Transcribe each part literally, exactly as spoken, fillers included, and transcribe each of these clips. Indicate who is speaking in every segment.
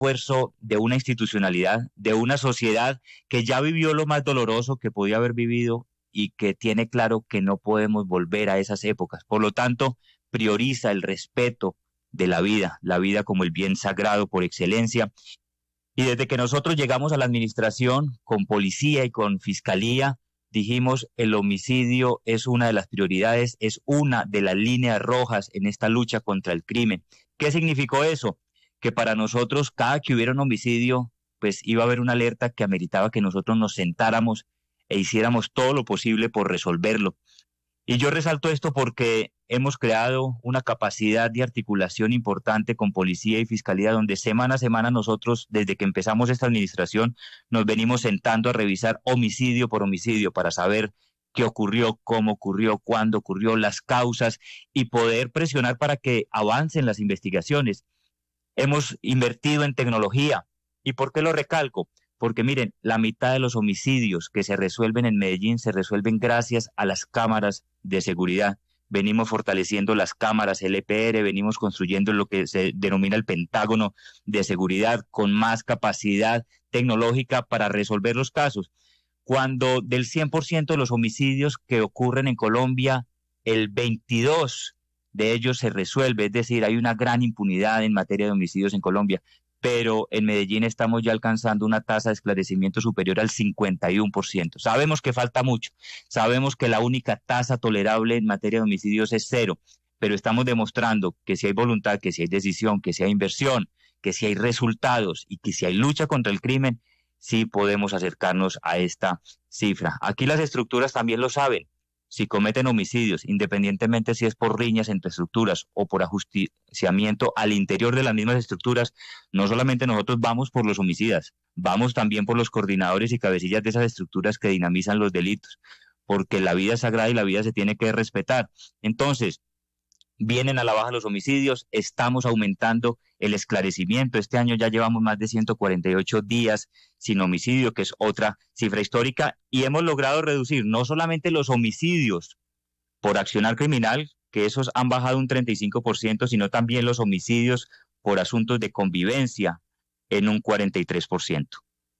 Speaker 1: esfuerzo de una institucionalidad, de una sociedad que ya vivió lo más doloroso que podía haber vivido y que tiene claro que no podemos volver a esas épocas. Por lo tanto, prioriza el respeto de la vida, la vida como el bien sagrado por excelencia. Y desde que nosotros llegamos a la administración con policía y con fiscalía, dijimos el homicidio es una de las prioridades, es una de las líneas rojas en esta lucha contra el crimen. ¿Qué significó eso? Que para nosotros cada que hubiera un homicidio, pues iba a haber una alerta que ameritaba que nosotros nos sentáramos e hiciéramos todo lo posible por resolverlo. Y yo resalto esto porque hemos creado una capacidad de articulación importante con policía y fiscalía, donde semana a semana nosotros, desde que empezamos esta administración, nos venimos sentando a revisar homicidio por homicidio para saber qué ocurrió, cómo ocurrió, cuándo ocurrió, las causas y poder presionar para que avancen las investigaciones. Hemos invertido en tecnología. ¿Y por qué lo recalco? Porque miren, la mitad de los homicidios que se resuelven en Medellín se resuelven gracias a las cámaras de seguridad. Venimos fortaleciendo las cámaras L P R, venimos construyendo lo que se denomina el Pentágono de seguridad con más capacidad tecnológica para resolver los casos. Cuando del cien por ciento de los homicidios que ocurren en Colombia, el veintidós de ellos se resuelve, es decir, hay una gran impunidad en materia de homicidios en Colombia. Pero en Medellín estamos ya alcanzando una tasa de esclarecimiento superior al cincuenta y uno por ciento. Sabemos que falta mucho, sabemos que la única tasa tolerable en materia de homicidios es cero, pero estamos demostrando que si hay voluntad, que si hay decisión, que si hay inversión, que si hay resultados y que si hay lucha contra el crimen, sí podemos acercarnos a esta cifra. Aquí las estructuras también lo saben. Si cometen homicidios, independientemente si es por riñas entre estructuras o por ajusticiamiento al interior de las mismas estructuras, no solamente nosotros vamos por los homicidas, vamos también por los coordinadores y cabecillas de esas estructuras que dinamizan los delitos, porque la vida es sagrada y la vida se tiene que respetar. Entonces, vienen a la baja los homicidios, estamos aumentando el esclarecimiento. Este año ya llevamos más de ciento cuarenta y ocho días sin homicidio, que es otra cifra histórica, y hemos logrado reducir no solamente los homicidios por accionar criminal, que esos han bajado un treinta y cinco por ciento, sino también los homicidios por asuntos de convivencia en un cuarenta y tres por ciento.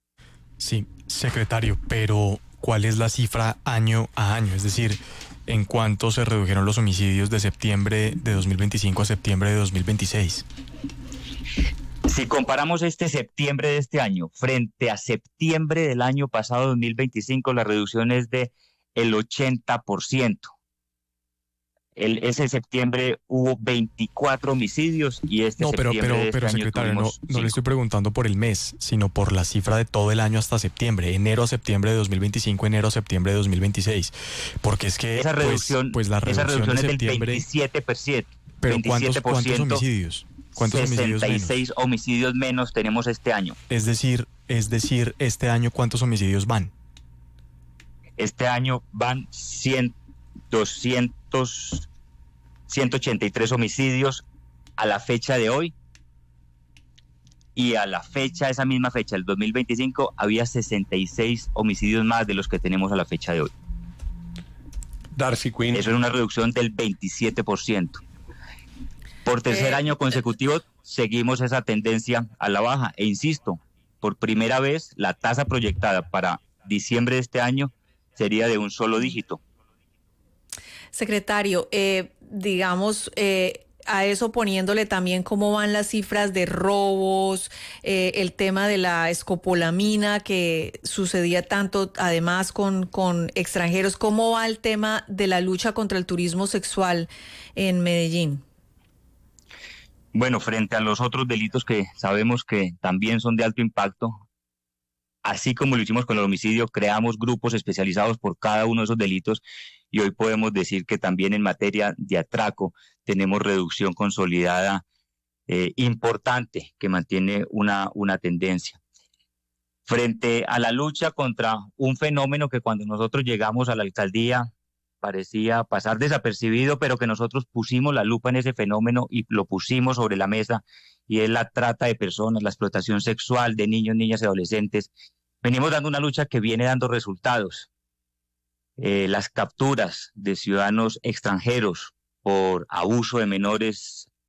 Speaker 2: Sí, secretario, pero ¿cuál es la cifra año a año? Es decir, ¿en cuánto se redujeron los homicidios de septiembre de dos mil veinticinco a septiembre de dos mil veintiséis?
Speaker 1: Si comparamos este septiembre de este año frente a septiembre del año pasado, dos mil veinticinco, la reducción es de el ochenta por ciento. El, ese septiembre hubo veinticuatro homicidios y este
Speaker 2: no, pero,
Speaker 1: septiembre
Speaker 2: pero,
Speaker 1: de este
Speaker 2: pero,
Speaker 1: año
Speaker 2: secretario, no,
Speaker 1: tuvimos
Speaker 2: no le estoy preguntando por el mes, sino por la cifra de todo el año hasta septiembre, enero a septiembre de dos mil veinticinco, enero a septiembre de dos mil veintiséis. Porque es que
Speaker 1: esa reducción,
Speaker 2: pues, pues la reducción,
Speaker 1: esa reducción
Speaker 2: de
Speaker 1: es
Speaker 2: septiembre,
Speaker 1: del veintisiete por ciento.
Speaker 2: Pero ¿cuántos, ¿cuántos homicidios? ¿Cuántos
Speaker 1: sesenta y seis
Speaker 2: homicidios menos?
Speaker 1: homicidios menos tenemos este año.
Speaker 2: Es decir, es decir, este año ¿cuántos homicidios van?
Speaker 1: Este año van cien, doscientos, ciento ochenta y tres homicidios a la fecha de hoy, y a la fecha, esa misma fecha, el dos mil veinticinco, había sesenta y seis homicidios más de los que tenemos a la fecha de hoy.
Speaker 3: Darcy Quinn.
Speaker 1: Eso es una reducción del veintisiete por ciento. Por tercer eh, año consecutivo seguimos esa tendencia a la baja. E insisto, por primera vez la tasa proyectada para diciembre de este año sería de un solo dígito.
Speaker 4: Secretario, eh, digamos, eh, a eso poniéndole también cómo van las cifras de robos, eh, el tema de la escopolamina que sucedía tanto además con, con extranjeros, ¿cómo va el tema de la lucha contra el turismo sexual en Medellín?
Speaker 1: Bueno, frente a los otros delitos que sabemos que también son de alto impacto, así como lo hicimos con el homicidio, creamos grupos especializados por cada uno de esos delitos y hoy podemos decir que también en materia de atraco tenemos reducción consolidada eh, importante que mantiene una, una tendencia. Frente a la lucha contra un fenómeno que cuando nosotros llegamos a la alcaldía parecía pasar desapercibido, pero que nosotros pusimos la lupa en ese fenómeno y lo pusimos sobre la mesa, y es la trata de personas, la explotación sexual de niños, niñas y adolescentes. Venimos dando una lucha que viene dando resultados. Eh, las capturas de ciudadanos extranjeros por abuso de menores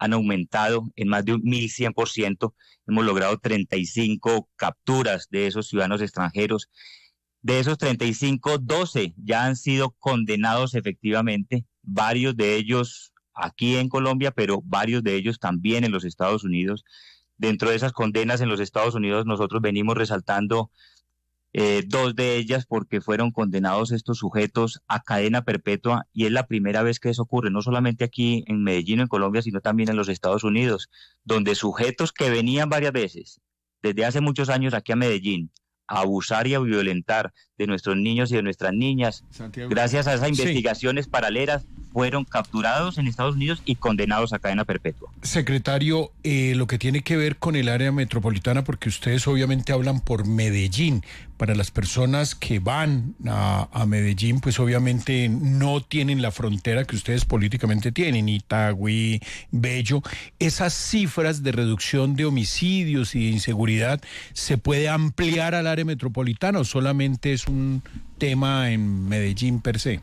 Speaker 1: han aumentado en más de un mil cien por ciento. Hemos logrado treinta y cinco capturas de esos ciudadanos extranjeros. De esos treinta y cinco, doce ya han sido condenados efectivamente, varios de ellos aquí en Colombia, pero varios de ellos también en los Estados Unidos. Dentro de esas condenas en los Estados Unidos nosotros venimos resaltando eh, dos de ellas porque fueron condenados estos sujetos a cadena perpetua y es la primera vez que eso ocurre, no solamente aquí en Medellín o en Colombia, sino también en los Estados Unidos, donde sujetos que venían varias veces, desde hace muchos años aquí a Medellín, a abusar y a violentar de nuestros niños y de nuestras niñas, Santiago, gracias a esas investigaciones sí. paralelas, fueron capturados en Estados Unidos y condenados a cadena perpetua.
Speaker 3: Secretario, eh, lo que tiene que ver con el área metropolitana, porque ustedes obviamente hablan por Medellín, para las personas que van a, a Medellín, pues obviamente no tienen la frontera que ustedes políticamente tienen, Itagüí, Bello. Esas cifras de reducción de homicidios y de inseguridad, ¿se puede ampliar al área metropolitana o solamente es un tema en Medellín per se?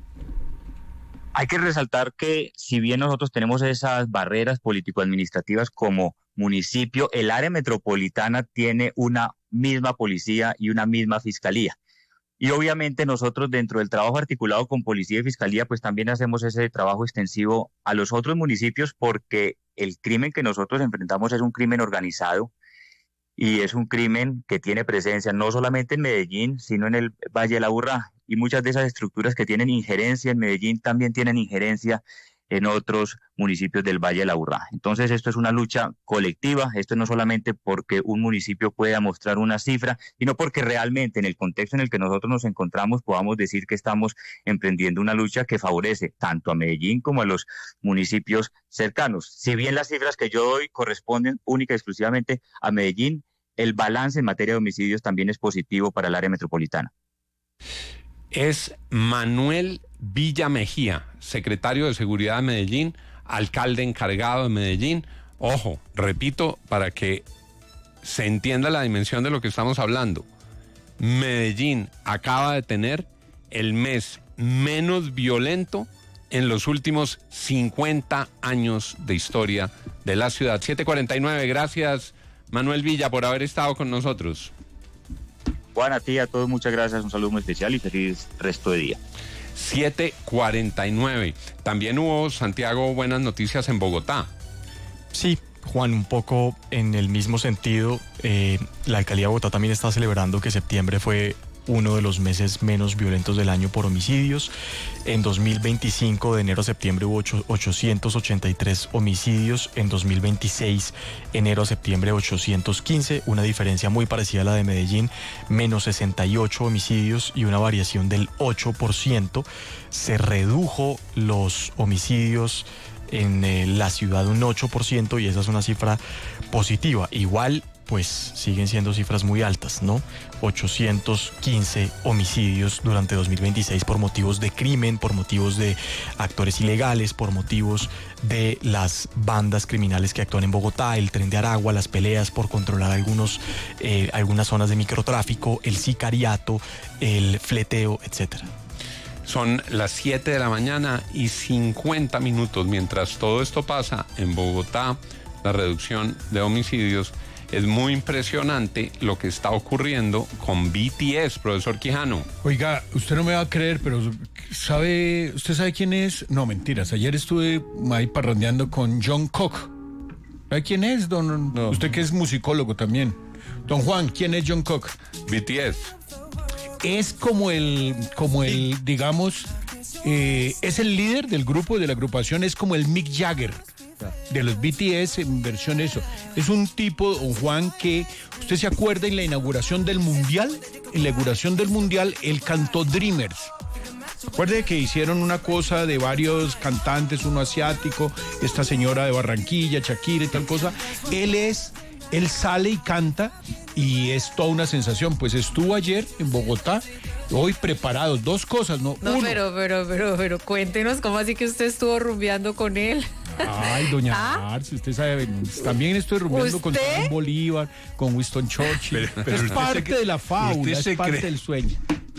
Speaker 1: Hay que resaltar que si bien nosotros tenemos esas barreras político-administrativas como municipio, el área metropolitana tiene una misma policía y una misma fiscalía. Y obviamente nosotros dentro del trabajo articulado con policía y fiscalía, pues también hacemos ese trabajo extensivo a los otros municipios porque el crimen que nosotros enfrentamos es un crimen organizado y es un crimen que tiene presencia no solamente en Medellín, sino en el Valle de la Aburrá. Y muchas de esas estructuras que tienen injerencia en Medellín también tienen injerencia en otros municipios del Valle de la Aburrá. Entonces esto es una lucha colectiva, esto no solamente porque un municipio pueda mostrar una cifra, sino porque realmente en el contexto en el que nosotros nos encontramos podamos decir que estamos emprendiendo una lucha que favorece tanto a Medellín como a los municipios cercanos. Si bien las cifras que yo doy corresponden única y exclusivamente a Medellín, el balance en materia de homicidios también es positivo para el área metropolitana.
Speaker 5: Es Manuel Villa Mejía, secretario de Seguridad de Medellín, alcalde encargado de Medellín. Ojo, repito, para que se entienda la dimensión de lo que estamos hablando. Medellín acaba de tener el mes menos violento en los últimos cincuenta años de historia de la ciudad. siete cuarenta y nueve, gracias Manuel Villa por haber estado con nosotros.
Speaker 1: Juan, a ti, a todos, muchas gracias, un saludo muy especial y feliz resto de día.
Speaker 5: siete cuarenta y nueve. También hubo, Santiago, buenas noticias en Bogotá.
Speaker 2: Sí, Juan, un poco en el mismo sentido, eh, la alcaldía de Bogotá también está celebrando que septiembre fue uno de los meses menos violentos del año por homicidios. En dos mil veinticinco, de enero a septiembre, hubo ochocientos ochenta y tres homicidios. En dos mil veintiséis, enero a septiembre, ochocientos quince. Una diferencia muy parecida a la de Medellín, menos sesenta y ocho homicidios y una variación del ocho por ciento. Se redujo los homicidios en eh, la ciudad un ocho por ciento y esa es una cifra positiva. Igual, pues siguen siendo cifras muy altas, ¿no? ochocientos quince homicidios durante dos mil veintiséis por motivos de crimen, por motivos de actores ilegales, por motivos de las bandas criminales que actúan en Bogotá, el Tren de Aragua, las peleas por controlar algunos, eh, algunas zonas de microtráfico, el sicariato, el fleteo, etcétera.
Speaker 5: Son las siete de la mañana y cincuenta minutos. Mientras todo esto pasa en Bogotá, la reducción de homicidios, es muy impresionante lo que está ocurriendo con B T S, profesor Quijano.
Speaker 3: Oiga, usted no me va a creer, pero ¿sabe, usted sabe quién es? No, mentiras. Ayer estuve ahí parrandeando con Jungkook. ¿Sabe quién es, don? No. Usted que es musicólogo también. Don Juan, ¿quién es Jungkook?
Speaker 5: B T S.
Speaker 3: Es como el, como el, digamos, eh, es el líder del grupo, de la agrupación, es como el Mick Jagger de los B T S en versión eso. Es un tipo, don Juan, que usted se acuerda en la inauguración del Mundial, en la inauguración del Mundial, él cantó Dreamers. Recuerde que hicieron una cosa de varios cantantes, uno asiático, esta señora de Barranquilla, Shakira y tal cosa. Él es, él sale y canta y es toda una sensación. Pues estuvo ayer en Bogotá, hoy preparados, dos cosas, ¿no?
Speaker 4: No,
Speaker 3: Uno,
Speaker 4: pero, pero, pero, pero cuéntenos, ¿cómo así que usted estuvo rumbeando con él?
Speaker 3: Ay, doña
Speaker 4: ¿Ah?
Speaker 3: Arce, usted sabe, también estoy rumiando con
Speaker 4: ¿Usted?
Speaker 3: Simón Bolívar, con Winston Churchill.
Speaker 6: Pero- pero
Speaker 3: es
Speaker 6: usted
Speaker 3: parte
Speaker 6: se-
Speaker 3: de la fábula,
Speaker 6: usted
Speaker 3: es
Speaker 6: se
Speaker 3: parte
Speaker 6: cree-
Speaker 3: del sueño.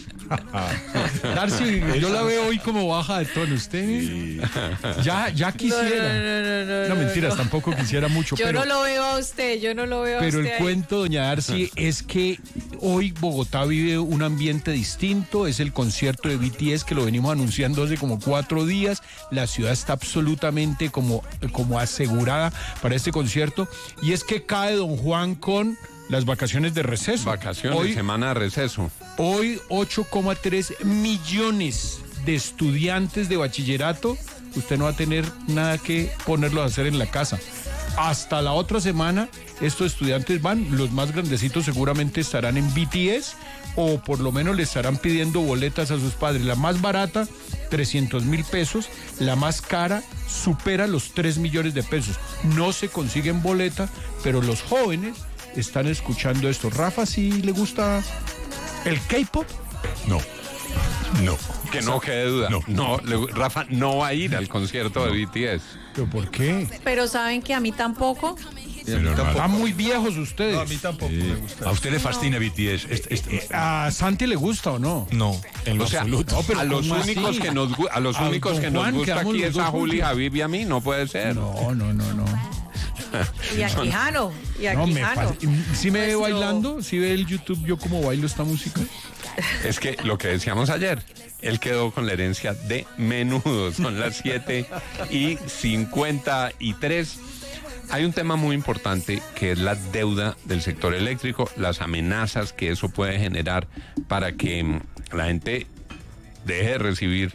Speaker 3: Darcy, yo la veo hoy como baja de tono. Usted ya, ya quisiera.
Speaker 4: No, no, no, no,
Speaker 3: No,
Speaker 4: no,
Speaker 3: mentiras,
Speaker 4: no.
Speaker 3: tampoco quisiera mucho.
Speaker 4: Yo
Speaker 3: pero,
Speaker 4: no lo veo a usted, yo no lo veo a
Speaker 3: pero
Speaker 4: usted
Speaker 3: el
Speaker 4: ahí.
Speaker 3: cuento, doña Darcy, es que hoy Bogotá vive un ambiente distinto. Es el concierto de B T S que lo venimos anunciando hace como cuatro días. La ciudad está absolutamente como, como asegurada para este concierto. Y es que cae Don Juan con las vacaciones de receso.
Speaker 5: Vacaciones,
Speaker 3: Hoy,
Speaker 5: semana de receso.
Speaker 3: Hoy ocho coma tres millones de estudiantes de bachillerato, usted no va a tener nada que ponerlos a hacer en la casa. Hasta la otra semana estos estudiantes van, los más grandecitos seguramente estarán en B T S o por lo menos le estarán pidiendo boletas a sus padres. La más barata, trescientos mil pesos, la más cara supera los tres millones de pesos. No se consiguen boleta, pero los jóvenes están escuchando esto. Rafa, ¿sí le gusta el K-pop?
Speaker 6: No, no.
Speaker 5: Que no quede duda.
Speaker 6: No.
Speaker 5: No, le- Rafa no va a ir al concierto de B T S.
Speaker 3: ¿Pero por qué?
Speaker 4: Pero saben que a mí tampoco.
Speaker 6: Pero no,
Speaker 3: Están muy viejos ustedes.
Speaker 7: No, a mí tampoco me gusta.
Speaker 6: a usted le fascina B T S. Este- este-
Speaker 3: ¿A Santi le gusta o no?
Speaker 2: No, en lo
Speaker 5: O sea,
Speaker 2: absoluto.
Speaker 3: No, pero
Speaker 5: a los
Speaker 3: ¿cómo
Speaker 5: únicos
Speaker 3: así?
Speaker 5: que nos gu- a los
Speaker 3: A
Speaker 5: únicos
Speaker 3: don
Speaker 5: que nos
Speaker 3: Juan,
Speaker 5: gusta
Speaker 3: quedamos
Speaker 5: aquí
Speaker 3: los
Speaker 5: es
Speaker 3: dos
Speaker 5: a Juli,
Speaker 3: juntos.
Speaker 5: Javier y a mí, no puede ser.
Speaker 3: No, no, no, no.
Speaker 4: Y a Quijano, y a
Speaker 3: No, me
Speaker 4: Quijano.
Speaker 3: fa- ¿Sí me ve
Speaker 4: Nuestro-
Speaker 3: bailando? ¿Sí ve el YouTube yo cómo bailo esta música?
Speaker 5: Es que lo que decíamos ayer, él quedó con la herencia de menudo. Son las siete y cincuenta y tres. Hay un tema muy importante que es la deuda del sector eléctrico, las amenazas que eso puede generar para que mm, la gente deje de recibir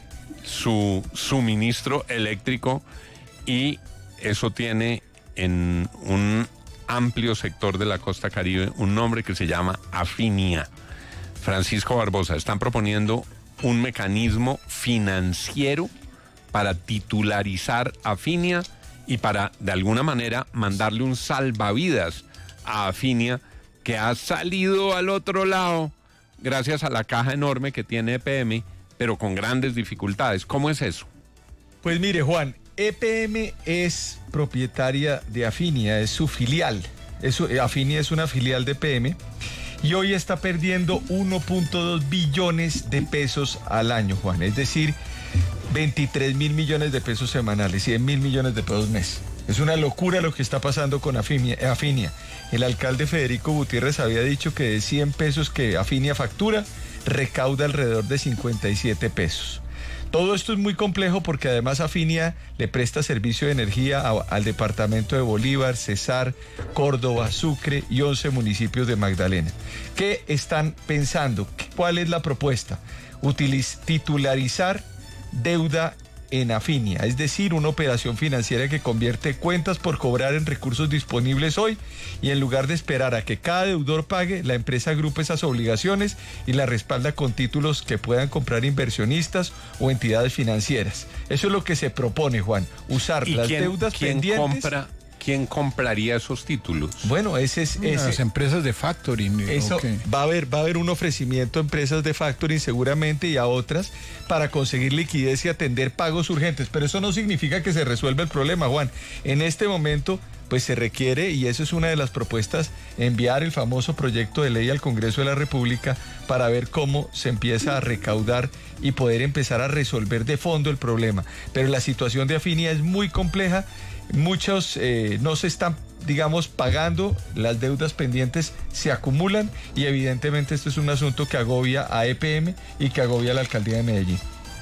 Speaker 5: su suministro eléctrico, y eso tiene en un amplio sector de la costa Caribe un nombre que se llama Afinia. Francisco Barbosa, están proponiendo un mecanismo financiero para titularizar Afinia y para, de alguna manera, mandarle un salvavidas a Afinia, que ha salido al otro lado gracias a la caja enorme que tiene E P M, pero con grandes dificultades. ¿Cómo es eso?
Speaker 7: Pues mire, Juan, E P M es propietaria de Afinia, es su filial. Eso, Afinia es una filial de E P M y hoy está perdiendo uno punto dos billones de pesos al año, Juan. Es decir, veintitrés mil millones de pesos semanales, cien mil millones de pesos mes. Es una locura lo que está pasando con Afinia. Afinia. El alcalde Federico Gutiérrez había dicho que de cien pesos que Afinia factura, recauda alrededor de cincuenta y siete pesos. Todo esto es muy complejo porque además Afinia le presta servicio de energía a- al departamento de Bolívar, Cesar, Córdoba, Sucre y once municipios de Magdalena. ¿Qué están pensando? ¿Cuál es la propuesta? Utiliz- titularizar deuda en Afinia, es decir, una operación financiera que convierte cuentas por cobrar en recursos disponibles hoy, y en lugar de esperar a que cada deudor pague, la empresa agrupa esas obligaciones y la respalda con títulos que puedan comprar inversionistas o entidades financieras. Eso es lo que se propone, Juan, usar
Speaker 5: ¿Y
Speaker 7: las
Speaker 5: quién,
Speaker 7: deudas
Speaker 5: quién
Speaker 7: pendientes.
Speaker 5: compra, quién compraría esos títulos?
Speaker 7: Bueno, ese es ese.
Speaker 3: Las empresas de factoring.
Speaker 7: Eso
Speaker 3: ok.
Speaker 7: va a haber, va a haber un ofrecimiento a empresas de factoring seguramente y a otras para conseguir liquidez y atender pagos urgentes. Pero eso no significa que se resuelva el problema, Juan. En este momento, pues se requiere, y eso es una de las propuestas, enviar el famoso proyecto de ley al Congreso de la República para ver cómo se empieza a recaudar y poder empezar a resolver de fondo el problema. Pero la situación de Afinia es muy compleja. Muchos eh, no se están, digamos, pagando, las deudas pendientes se acumulan y evidentemente esto es un asunto que agobia a E P M y que agobia a la alcaldía de Medellín.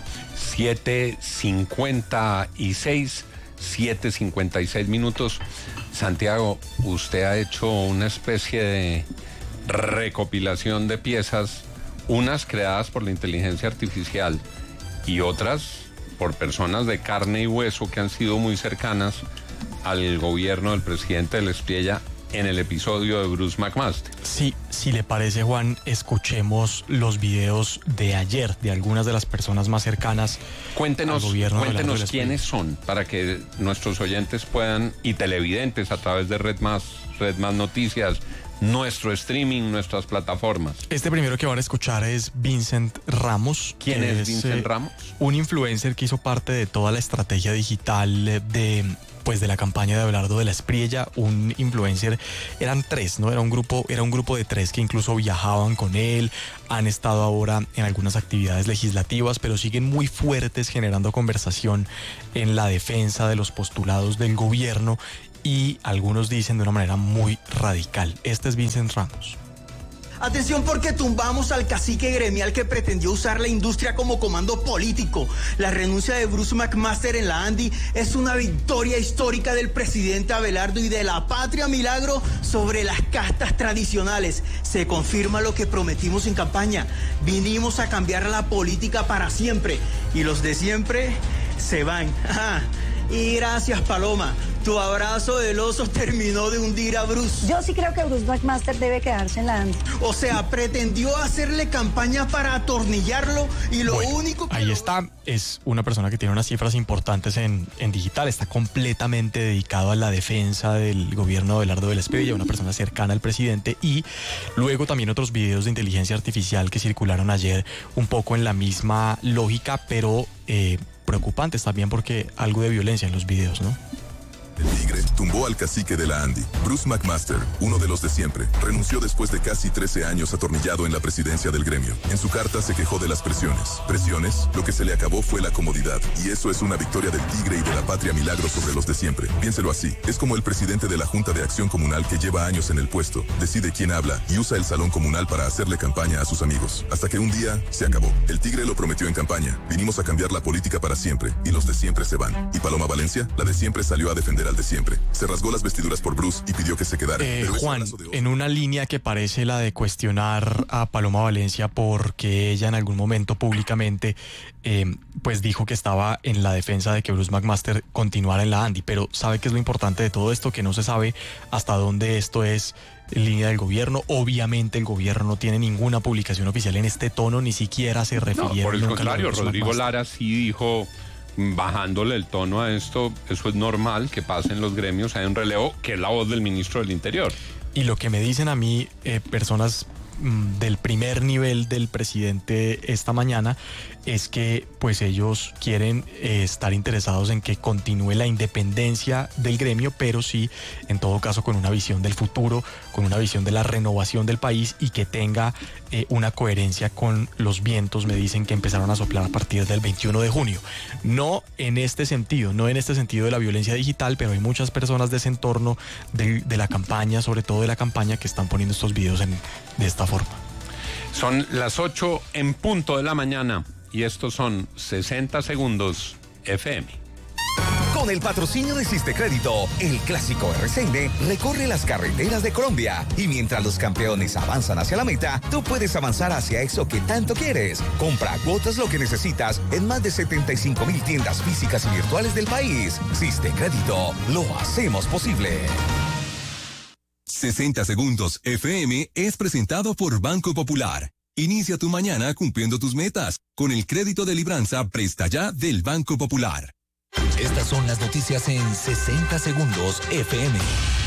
Speaker 5: siete cincuenta y seis, siete cincuenta y seis minutos. Santiago, usted ha hecho una especie de recopilación de piezas, unas creadas por la inteligencia artificial y otras por personas de carne y hueso que han sido muy cercanas al gobierno del presidente del Espriella en el episodio de Bruce McMaster.
Speaker 2: Sí, si le parece, Juan, escuchemos los videos de ayer de algunas de las personas más cercanas
Speaker 5: Cuéntenos,
Speaker 2: al gobierno de
Speaker 5: cuéntenos
Speaker 2: Alejandro
Speaker 5: quiénes son, para que nuestros oyentes puedan, y televidentes a través de Red Más, Red Más Noticias, nuestro streaming, nuestras plataformas.
Speaker 2: Este primero que van a escuchar es Vincent Ramos.
Speaker 5: ¿Quién es, es Vincent eh, Ramos?
Speaker 2: Un influencer que hizo parte de toda la estrategia digital de... pues de la campaña de Abelardo de la Espriella, un influencer, eran tres, ¿no? Era un grupo, era un grupo de tres que incluso viajaban con él, han estado ahora en algunas actividades legislativas, pero siguen muy fuertes generando conversación en la defensa de los postulados del gobierno y algunos dicen de una manera muy radical. Este es Vincent Ramos.
Speaker 8: Atención porque tumbamos al cacique gremial que pretendió usar la industria como comando político. La renuncia de Bruce McMaster en la Andy es una victoria histórica del presidente Abelardo y de la Patria Milagro sobre las castas tradicionales. Se confirma lo que prometimos en campaña. Vinimos a cambiar la política para siempre y los de siempre se van. Ajá. Y gracias, Paloma. Tu abrazo del oso terminó de hundir a Bruce.
Speaker 9: Yo sí creo que Bruce McMaster debe quedarse en la Andy.
Speaker 8: O sea, pretendió hacerle campaña para atornillarlo y lo
Speaker 2: bueno,
Speaker 8: único que...
Speaker 2: ahí
Speaker 8: lo...
Speaker 2: está, es una persona que tiene unas cifras importantes en, en digital, está completamente dedicado a la defensa del gobierno de Abelardo de la Espriella, una persona cercana al presidente, y luego también otros videos de inteligencia artificial que circularon ayer un poco en la misma lógica, pero... Eh, preocupantes también porque algo de violencia en los videos, ¿no?
Speaker 10: El Tigre tumbó al cacique de la Andy. Bruce McMaster, uno de los de siempre, renunció después de casi trece años atornillado en la presidencia del gremio. En su carta se quejó de las presiones. Presiones, lo que se le acabó fue la comodidad. Y eso es una victoria del Tigre y de la Patria Milagro sobre los de siempre. Piénselo así. Es como el presidente de la Junta de Acción Comunal que lleva años en el puesto, decide quién habla y usa el salón comunal para hacerle campaña a sus amigos. Hasta que un día se acabó. El Tigre lo prometió en campaña. Vinimos a cambiar la política para siempre y los de siempre se van. Y Paloma Valencia, la de siempre, salió a defender al de siempre. Se rasgó las vestiduras por Bruce y pidió que se quedara.
Speaker 2: Eh, Juan, en una línea que parece la de cuestionar a Paloma Valencia porque ella en algún momento públicamente eh, pues dijo que estaba en la defensa de que Bruce McMaster continuara en la Andy, pero ¿sabe qué es lo importante de todo esto? Que no se sabe hasta dónde esto es en línea del gobierno. Obviamente el gobierno no tiene ninguna publicación oficial en este tono, ni siquiera se refirieron.
Speaker 5: No, por el
Speaker 2: nunca
Speaker 5: contrario,
Speaker 2: a
Speaker 5: Rodrigo
Speaker 2: McMaster.
Speaker 5: Lara sí dijo, bajándole el tono a esto, eso es normal que pase en los gremios, hay un relevo, que es la voz del ministro del Interior.
Speaker 2: Y lo que me dicen a mí, eh, personas mmm, del primer nivel del presidente esta mañana, es que pues ellos quieren eh, estar interesados en que continúe la independencia del gremio, pero sí, en todo caso, con una visión del futuro, con una visión de la renovación del país y que tenga eh, una coherencia con los vientos, me dicen, que empezaron a soplar a partir del veintiuno de junio. No en este sentido, no en este sentido de la violencia digital, pero hay muchas personas de ese entorno de, de la campaña, sobre todo de la campaña, que están poniendo estos videos en, de esta forma.
Speaker 5: Son las ocho en punto de la mañana y estos son sesenta segundos F M.
Speaker 11: Con el patrocinio de Siste Crédito, el clásico R C N recorre las carreteras de Colombia. Y mientras los campeones avanzan hacia la meta, tú puedes avanzar hacia eso que tanto quieres. Compra cuotas lo que necesitas en más de setenta y cinco mil tiendas físicas y virtuales del país. Siste Crédito, lo hacemos posible.
Speaker 10: sesenta segundos F M es presentado por Banco Popular. Inicia tu mañana cumpliendo tus metas con el crédito de libranza Presta Ya del Banco Popular.
Speaker 11: Estas son las noticias en sesenta segundos F M.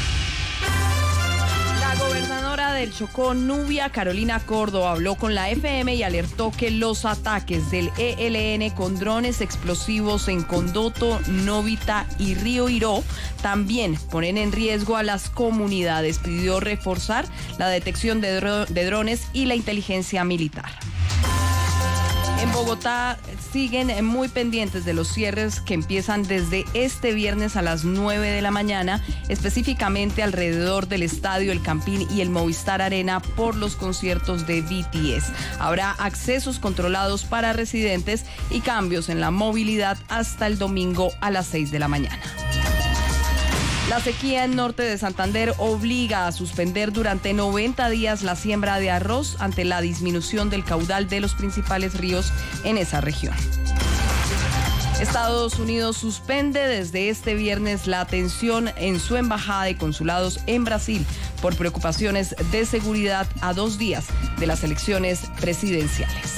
Speaker 12: La gobernadora del Chocó, Nubia Carolina Córdoba, habló con la F M y alertó que los ataques del E L N con drones explosivos en Condoto, Novita y Río Iró también ponen en riesgo a las comunidades. Pidió reforzar la detección de, dro- de drones y la inteligencia militar. En Bogotá siguen muy pendientes de los cierres que empiezan desde este viernes a las nueve de la mañana, específicamente alrededor del Estadio El Campín y el Movistar Arena por los conciertos de B T S. Habrá accesos controlados para residentes y cambios en la movilidad hasta el domingo a las seis de la mañana. La sequía en norte de Santander obliga a suspender durante noventa días la siembra de arroz ante la disminución del caudal de los principales ríos en esa región. Estados Unidos suspende desde este viernes la atención en su embajada y consulados en Brasil por preocupaciones de seguridad a dos días de las elecciones presidenciales.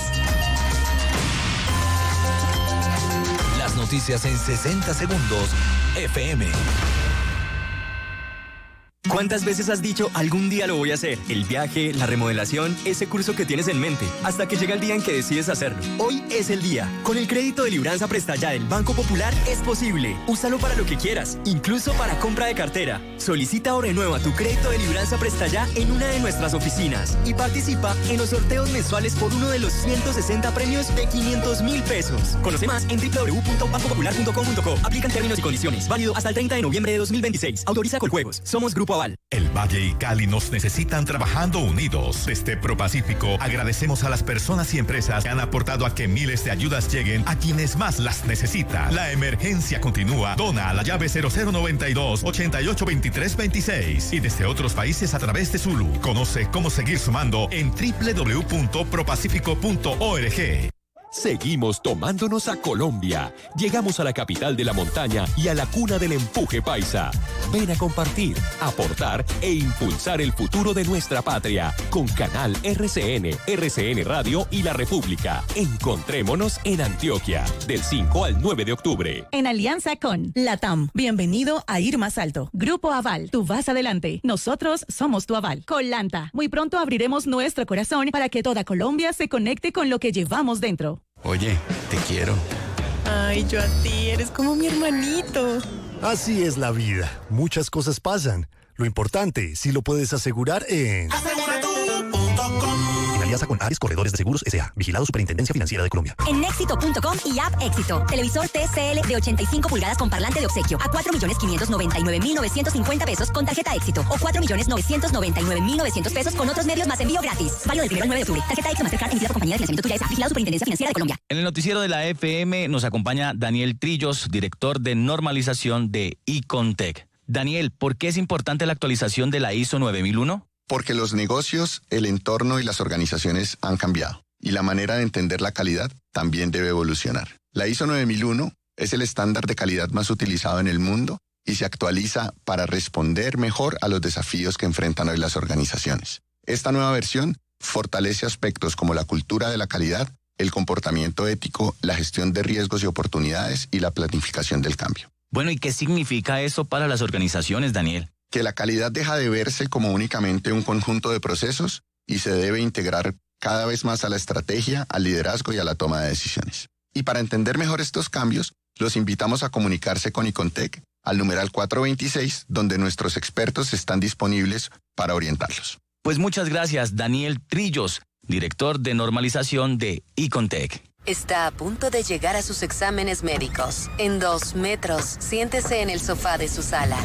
Speaker 11: Las noticias en sesenta segundos F M.
Speaker 13: ¿Cuántas veces has dicho, algún día lo voy a hacer? El viaje, la remodelación, ese curso que tienes en mente, hasta que llega el día en que decides hacerlo. Hoy es el día. Con el crédito de Libranza Presta Ya del Banco Popular es posible. Úsalo para lo que quieras, incluso para compra de cartera. Solicita o renueva tu crédito de Libranza Presta Ya en una de nuestras oficinas y participa en los sorteos mensuales por uno de los ciento sesenta premios de quinientos mil pesos. Conoce más en doble u doble u doble u punto banco popular punto com punto co. Aplican términos y condiciones. Válido hasta el treinta de noviembre de dos mil veintiséis. Autoriza Coljuegos. Somos Grupo Aval.
Speaker 14: El Valle y Cali nos necesitan trabajando unidos. Desde ProPacífico agradecemos a las personas y empresas que han aportado a que miles de ayudas lleguen a quienes más las necesitan. La emergencia continúa. Dona a la llave cero cero noventa y dos, ochenta y ocho, veintitrés, veintiséis y desde otros países a través de Zulu. Conoce cómo seguir sumando en doble u doble u doble u punto propacífico punto org.
Speaker 15: Seguimos tomándonos a Colombia. Llegamos a la capital de la montaña y a la cuna del empuje paisa. Ven a compartir, aportar e impulsar el futuro de nuestra patria con Canal R C N, R C N Radio y La República. Encontrémonos en Antioquia del cinco al nueve de octubre.
Speaker 16: En alianza con LATAM. Bienvenido a Ir Más Alto. Grupo Aval. Tú vas adelante. Nosotros somos tu aval. Colanta. Muy pronto abriremos nuestro corazón para que toda Colombia se conecte con lo que llevamos dentro.
Speaker 17: Oye, te quiero.
Speaker 18: Ay, yo a ti, eres como mi hermanito.
Speaker 19: Así es la vida. Muchas cosas pasan. Lo importante, si lo puedes asegurar en...
Speaker 20: asegura tú punto com.
Speaker 19: En alianza con Ares Corredores de Seguros S A. Vigilado Superintendencia Financiera de Colombia.
Speaker 21: En éxito punto com y App Éxito. Televisor T C L de ochenta y cinco pulgadas con parlante de obsequio. A cuatro millones quinientos noventa y nueve mil novecientos cincuenta pesos con tarjeta Éxito. O cuatro millones novecientos noventa y nueve mil novecientos pesos con otros medios más envío gratis. Válido del primero al nueve de octubre. Tarjeta Éxito Mastercard emitida por compañía de financiamiento tuya S A. Vigilado Superintendencia Financiera de Colombia.
Speaker 22: En el noticiero de la F M nos acompaña Daniel Trillos, director de normalización de Icontec. Daniel, ¿por qué es importante la actualización de la I S O nueve mil uno?
Speaker 23: Porque los negocios, el entorno y las organizaciones han cambiado. Y la manera de entender la calidad también debe evolucionar. La I S O nueve mil uno es el estándar de calidad más utilizado en el mundo y se actualiza para responder mejor a los desafíos que enfrentan hoy las organizaciones. Esta nueva versión fortalece aspectos como la cultura de la calidad, el comportamiento ético, la gestión de riesgos y oportunidades y la planificación del cambio.
Speaker 22: Bueno, ¿y qué significa eso para las organizaciones, Daniel?
Speaker 23: Que la calidad deja de verse como únicamente un conjunto de procesos y se debe integrar cada vez más a la estrategia, al liderazgo y a la toma de decisiones. Y para entender mejor estos cambios, los invitamos a comunicarse con Icontec al numeral cuatro veintiséis, donde nuestros expertos están disponibles para orientarlos.
Speaker 22: Pues muchas gracias, Daniel Trillos, director de normalización de Icontec.
Speaker 24: Está a punto de llegar a sus exámenes médicos. En dos metros, siéntese en el sofá de su sala.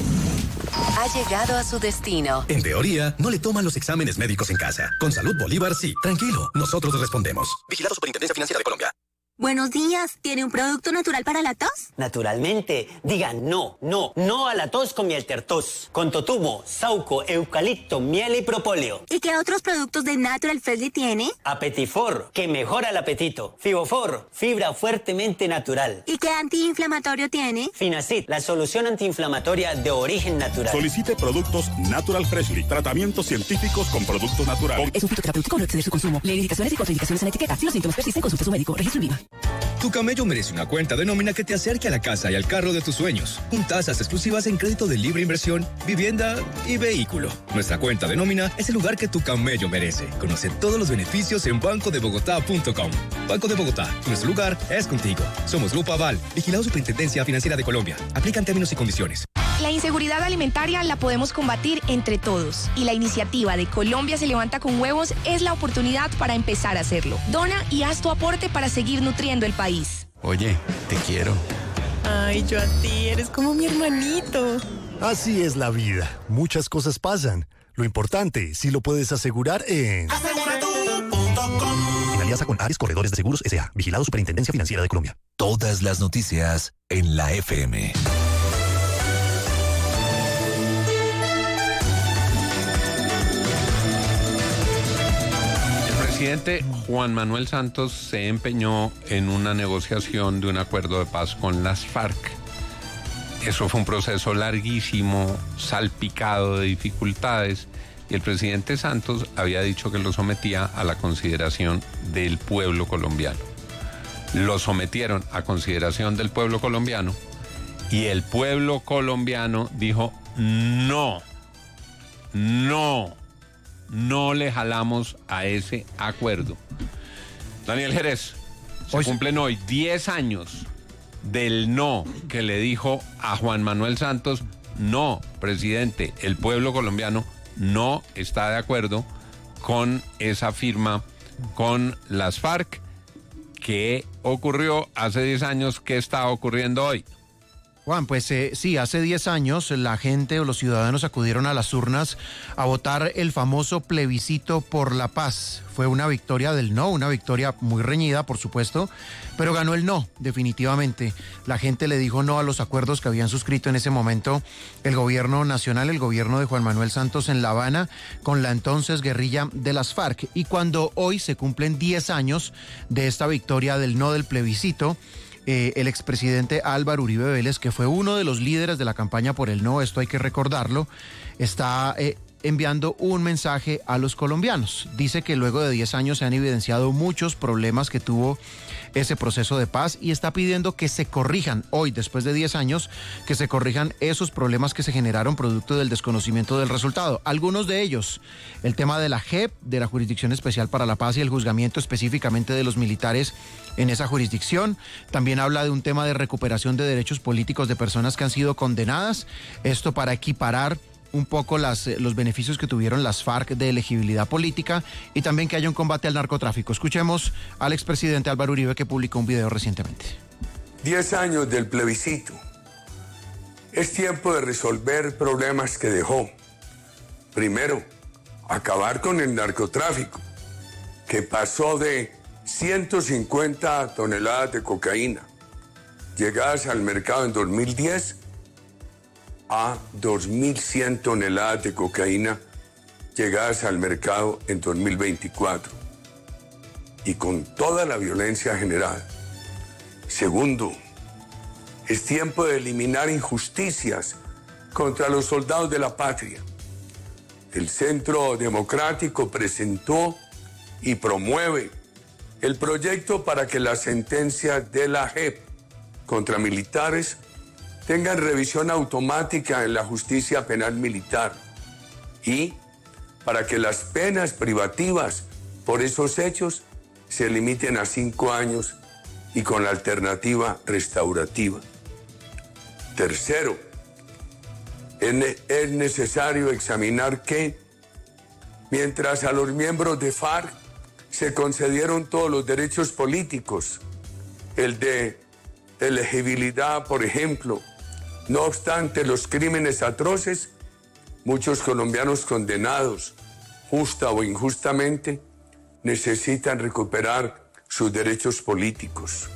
Speaker 24: Ha llegado a su destino.
Speaker 25: En teoría, no le toman los exámenes médicos en casa. Con Salud Bolívar, sí. Tranquilo, nosotros respondemos. Vigilado Superintendencia Financiera de Colombia.
Speaker 26: Buenos días, ¿tiene un producto natural para la tos?
Speaker 27: Naturalmente, digan no, no, no a la tos con miel tertos, con totumo, sauco, eucalipto, miel y propóleo.
Speaker 26: ¿Y qué otros productos de Natural Freshly tiene?
Speaker 27: Apetifor, que mejora el apetito. Fibofor, fibra fuertemente natural.
Speaker 26: ¿Y qué antiinflamatorio tiene?
Speaker 27: Finacid, la solución antiinflamatoria de origen natural.
Speaker 28: Solicite productos Natural Freshly, tratamientos científicos con productos naturales.
Speaker 26: Es un fitoterapéutico, no exceder su consumo. Lee indicaciones y contraindicaciones en la etiqueta. Si los síntomas persisten, consulte a su médico. Registro INVIMA.
Speaker 29: Tu camello merece una cuenta de nómina que te acerque a la casa y al carro de tus sueños, con tasas exclusivas en crédito de libre inversión, vivienda y vehículo. Nuestra cuenta de nómina es el lugar que tu camello merece. Conoce todos los beneficios en banco de bogotá punto com. Banco de Bogotá, nuestro lugar es contigo. Somos Grupo Aval, vigilado Superintendencia Financiera de Colombia. Aplican términos y condiciones.
Speaker 30: La inseguridad alimentaria la podemos combatir entre todos y la iniciativa de Colombia se levanta con huevos es la oportunidad para empezar a hacerlo. Dona y haz tu aporte para seguir nutriendo el país.
Speaker 17: Oye, te quiero.
Speaker 18: Ay, yo a ti, eres como mi hermanito.
Speaker 19: Así es la vida. Muchas cosas pasan. Lo importante, si lo puedes asegurar en...
Speaker 20: asegura tú punto com.
Speaker 19: En alianza con Ares Corredores de Seguros S A. Vigilado Superintendencia Financiera de Colombia.
Speaker 15: Todas las noticias en la F M.
Speaker 5: El presidente Juan Manuel Santos se empeñó en una negociación de un acuerdo de paz con las FARC. Eso fue un proceso larguísimo, salpicado de dificultades, y el presidente Santos había dicho que lo sometía a la consideración del pueblo colombiano. Lo sometieron a consideración del pueblo colombiano y el pueblo colombiano dijo no. no, no le jalamos a ese acuerdo. Daniel Jerez, se hoy cumplen hoy diez años del no que le dijo a Juan Manuel Santos: no, presidente, el pueblo colombiano no está de acuerdo con esa firma con las FARC. ¿Qué ocurrió hace diez años? ¿Qué está ocurriendo hoy?
Speaker 1: Juan, pues eh, sí, hace diez años la gente o los ciudadanos acudieron a las urnas a votar el famoso plebiscito por la paz. Fue una victoria del no, una victoria muy reñida, por supuesto, pero ganó el no, definitivamente. La gente le dijo no a los acuerdos que habían suscrito en ese momento el gobierno nacional, el gobierno de Juan Manuel Santos en La Habana, con la entonces guerrilla de las FARC. Y cuando hoy se cumplen diez años de esta victoria del no del plebiscito, Eh, el expresidente Álvaro Uribe Vélez, que fue uno de los líderes de la campaña por el no, esto hay que recordarlo, está eh, enviando un mensaje a los colombianos. Dice que luego de diez años se han evidenciado muchos problemas que tuvo ese proceso de paz y está pidiendo que se corrijan hoy, después de diez años, que se corrijan esos problemas que se generaron producto del desconocimiento del resultado. Algunos de ellos, el tema de la J E P, de la Jurisdicción Especial para la Paz y el juzgamiento específicamente de los militares en esa jurisdicción. También habla de un tema de recuperación de derechos políticos de personas que han sido condenadas, esto para equiparar un poco las, los beneficios que tuvieron las FARC de elegibilidad política y también que haya un combate al narcotráfico. Escuchemos al expresidente Álvaro Uribe, que publicó un video recientemente.
Speaker 2: Diez años del plebiscito. Es tiempo de resolver problemas que dejó. Primero, acabar con el narcotráfico, que pasó de ciento cincuenta toneladas de cocaína llegadas al mercado en dos mil diez a dos mil cien toneladas de cocaína llegadas al mercado en dos mil veinticuatro, y con toda la violencia generada. Segundo, es tiempo de eliminar injusticias contra los soldados de la patria. El Centro Democrático presentó y promueve el proyecto para que las sentencias de la J E P contra militares tengan revisión automática en la justicia penal militar y para que las penas privativas por esos hechos se limiten a cinco años y con la alternativa restaurativa. Tercero, es necesario examinar que, mientras a los miembros de FARC se concedieron todos los derechos políticos, el de elegibilidad, por ejemplo, no obstante los crímenes atroces, muchos colombianos condenados, justa o injustamente, necesitan recuperar sus derechos políticos.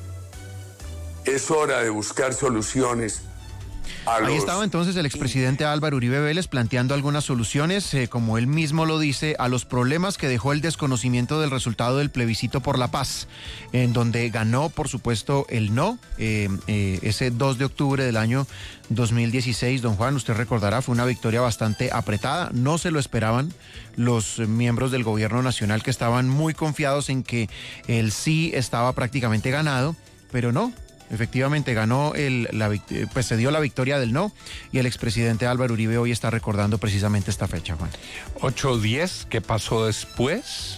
Speaker 2: Es hora de buscar soluciones.
Speaker 1: Ahí estaba entonces el expresidente Álvaro Uribe Vélez planteando algunas soluciones, eh, como él mismo lo dice, a los problemas que dejó el desconocimiento del resultado del plebiscito por la paz, en donde ganó, por supuesto, el no, eh, eh, ese dos de octubre del año dos mil dieciséis. Don Juan, usted recordará, fue una victoria bastante apretada, no se lo esperaban los miembros del gobierno nacional, que estaban muy confiados en que el sí estaba prácticamente ganado, pero no. Efectivamente ganó el, la, pues se dio la victoria del no, y el expresidente Álvaro Uribe hoy está recordando precisamente esta fecha, Juan.
Speaker 5: ocho diez, ¿qué pasó después?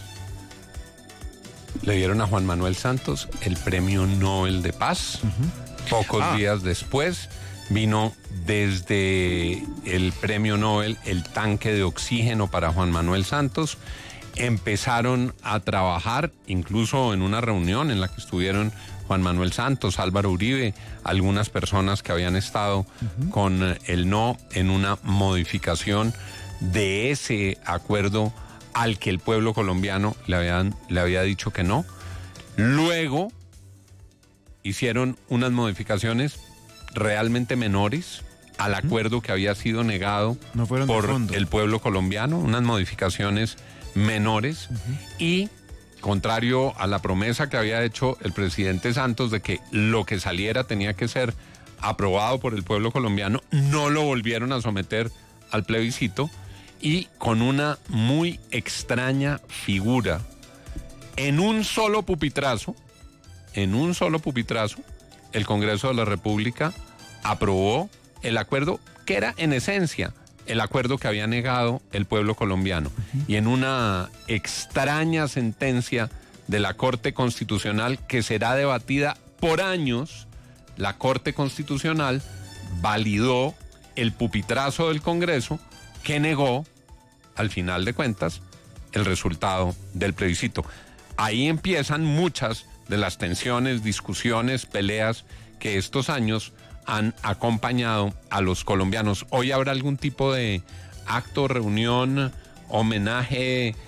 Speaker 5: Le dieron a Juan Manuel Santos el premio Nobel de Paz. Uh-huh. Pocos ah. días después vino desde el premio Nobel el tanque de oxígeno para Juan Manuel Santos. Empezaron a trabajar, incluso en una reunión en la que estuvieron Juan Manuel Santos, Álvaro Uribe, algunas personas que habían estado uh-huh. con el no, en una modificación de ese acuerdo al que el pueblo colombiano le, habían, le había dicho que no. Luego hicieron unas modificaciones realmente menores al uh-huh. acuerdo que había sido negado
Speaker 1: no
Speaker 5: por el pueblo colombiano, unas modificaciones menores uh-huh. y contrario a la promesa que había hecho el presidente Santos de que lo que saliera tenía que ser aprobado por el pueblo colombiano, no lo volvieron a someter al plebiscito, y con una muy extraña figura, en un solo pupitrazo, en un solo pupitrazo, el Congreso de la República aprobó el acuerdo que era en esencia el acuerdo que había negado el pueblo colombiano. Uh-huh. Y en una extraña sentencia de la Corte Constitucional que será debatida por años, la Corte Constitucional validó el pupitrazo del Congreso que negó, al final de cuentas, el resultado del plebiscito. Ahí empiezan muchas de las tensiones, discusiones, peleas que estos años han acompañado a los colombianos. ¿Hoy habrá algún tipo de acto, reunión, homenaje